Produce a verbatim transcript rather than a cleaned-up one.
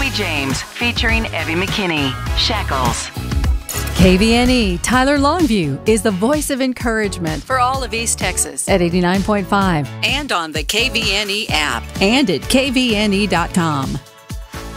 Corey James featuring Evie McKinney. Shackles. K V N E Tyler Longview is the voice of encouragement for all of East Texas at eighty-nine point five and on the K V N E app and at K V N E dot com.